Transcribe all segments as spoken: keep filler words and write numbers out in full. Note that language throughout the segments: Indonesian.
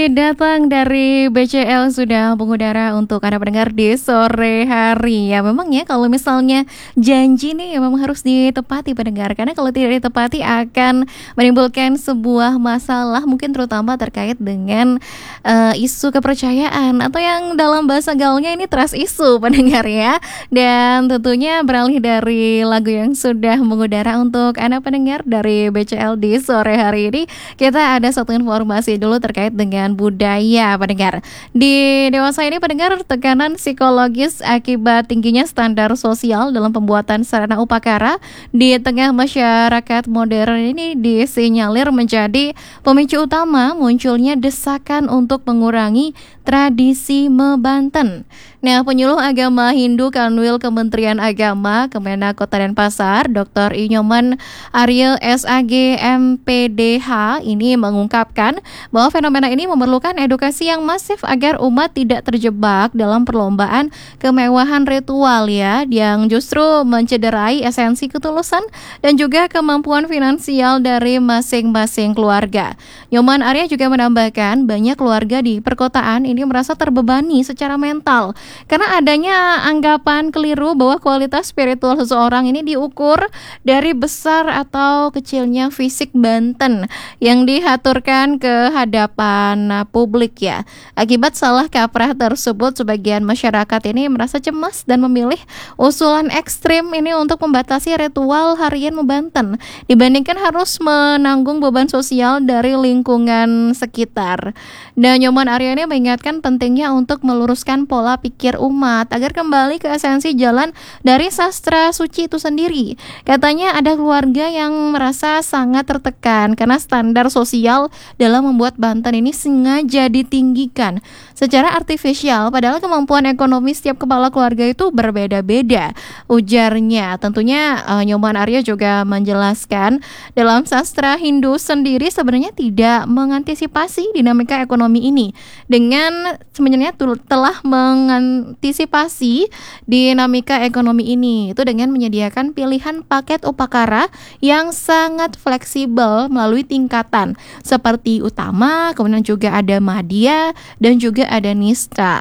Datang dari B C L sudah mengudara untuk Anda pendengar di sore hari. Ya memang ya kalau misalnya janji nih ya memang harus ditepati pendengar. Karena kalau tidak ditepati akan menimbulkan sebuah masalah mungkin terutama terkait dengan uh, isu kepercayaan atau yang dalam bahasa gaulnya ini trust issue pendengar ya. Dan tentunya beralih dari lagu yang sudah mengudara untuk Anda pendengar dari B C L di sore hari ini, kita ada satu informasi dulu terkait dengan budaya pendengar. Di dewasa ini pendengar, tekanan psikologis akibat tingginya standar sosial dalam pembuatan sarana upakara di tengah masyarakat modern ini disinyalir menjadi pemicu utama munculnya desakan untuk mengurangi tradisi mebanten. Nah, penyuluh agama Hindu Kanwil Kementerian Agama Kemenak Kota Denpasar, Doktor Inyoman Ariel S A G M P D H ini mengungkapkan bahwa fenomena ini memerlukan edukasi yang masif agar umat tidak terjebak dalam perlombaan kemewahan ritual ya, yang justru mencederai esensi ketulusan dan juga kemampuan finansial dari masing-masing keluarga. Nyoman Arya juga menambahkan banyak keluarga di perkotaan ini merasa terbebani secara mental karena adanya anggapan keliru bahwa kualitas spiritual seseorang ini diukur dari besar atau kecilnya fisik Banten yang dihaturkan ke hadapan publik ya. Akibat salah kaprah tersebut, sebagian masyarakat ini merasa cemas dan memilih usulan ekstrim ini untuk membatasi ritual harian Banten dibandingkan harus menanggung beban sosial dari lingkungan sekitar. Dan Nyoman Arya ini mengingatkan pentingnya untuk meluruskan pola pikir umat agar kembali ke esensi jalan dari sastra suci itu sendiri. Katanya ada keluarga yang merasa sangat tertekan karena standar sosial dalam membuat Banten ini sengaja ditinggikan secara artifisial, padahal kemampuan ekonomi setiap kepala keluarga itu berbeda-beda, ujarnya. Tentunya uh, Nyoman Arya juga menjelaskan dalam sastra Hindu sendiri sebenarnya tidak mengantisipasi dinamika ekonomi ini dengan sebenarnya telah mengantisipasi dinamika ekonomi ini itu dengan menyediakan pilihan paket upakara yang sangat fleksibel melalui tingkatan seperti utama, kemudian juga ada madya dan juga ada nista.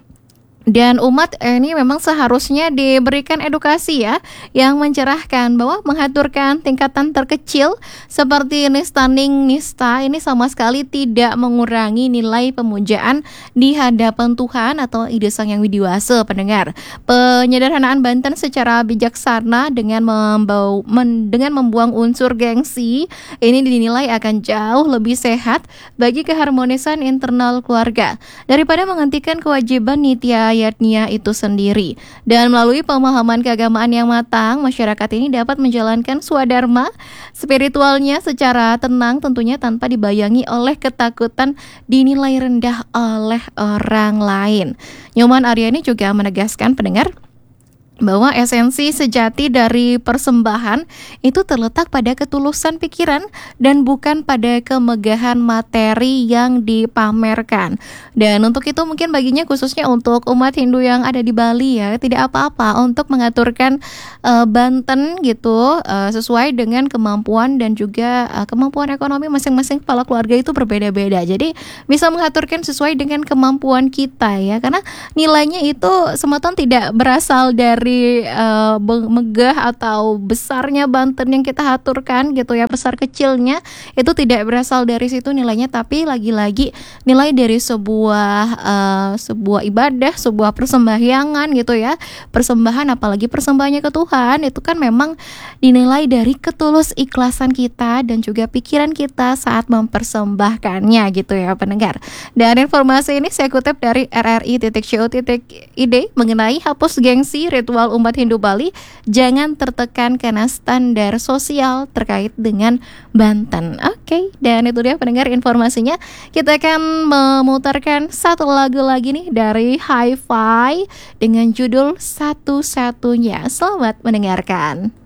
Dan umat ini memang seharusnya diberikan edukasi ya yang mencerahkan bahwa mengaturkan tingkatan terkecil seperti nistaning nista ini sama sekali tidak mengurangi nilai pemujaan di hadapan Tuhan atau ide Sang Yang Widiwasa pendengar. Penyederhanaan Banten secara bijaksana dengan membau, men, dengan membuang unsur gengsi ini dinilai akan jauh lebih sehat bagi keharmonisan internal keluarga daripada menghentikan kewajiban nitya ayatnya itu sendiri. Dan melalui pemahaman keagamaan yang matang, masyarakat ini dapat menjalankan swadharma spiritualnya secara tenang, tentunya tanpa dibayangi oleh ketakutan dinilai rendah oleh orang lain. Nyoman Arya ini juga menegaskan pendengar bahwa esensi sejati dari persembahan itu terletak pada ketulusan pikiran dan bukan pada kemegahan materi yang dipamerkan. Dan untuk itu mungkin baginya khususnya untuk umat Hindu yang ada di Bali ya, tidak apa-apa untuk mengaturkan uh, Banten gitu uh, sesuai dengan kemampuan dan juga uh, kemampuan ekonomi masing-masing kepala keluarga itu berbeda-beda. Jadi bisa mengaturkan sesuai dengan kemampuan kita ya, karena nilainya itu semata tidak berasal dari dari uh, megah atau besarnya Banten yang kita aturkan gitu ya, besar kecilnya itu tidak berasal dari situ nilainya, tapi lagi-lagi nilai dari sebuah uh, sebuah ibadah, sebuah persembahyangan gitu ya, persembahan apalagi persembahannya ke Tuhan itu kan memang dinilai dari ketulus ikhlasan kita dan juga pikiran kita saat mempersembahkannya gitu ya pendengar. Dan informasi ini saya kutip dari r r i titik co titik i d mengenai hapus gengsi ritual umat Hindu Bali, jangan tertekan karena standar sosial terkait dengan Banten. Oke, okay, dan itu dia pendengar informasinya. Kita akan memutarkan satu lagu lagi nih dari Hi-Fi dengan judul Satu-Satunya. Selamat mendengarkan.